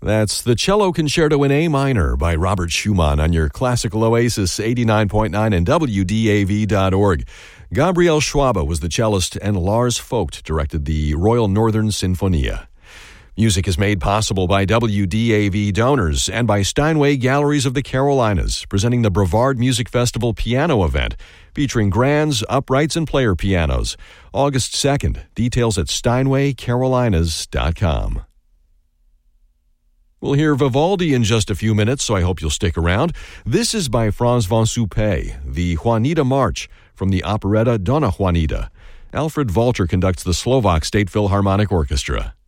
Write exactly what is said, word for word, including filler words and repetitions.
That's the Cello Concerto in A minor by Robert Schumann on your Classical Oasis eighty-nine point nine and W D A V dot org. Gabriel Schwabe was the cellist, and Lars Vogt directed the Royal Northern Sinfonia. Music is made possible by W D A V donors and by Steinway Galleries of the Carolinas, presenting the Brevard Music Festival piano event, featuring grands, uprights, and player pianos. August second. Details at steinway carolinas dot com. We'll hear Vivaldi in just a few minutes, so I hope you'll stick around. This is by Franz von Suppé, the Juanita March from the operetta Donna Juanita. Alfred Walter conducts the Slovak State Philharmonic Orchestra.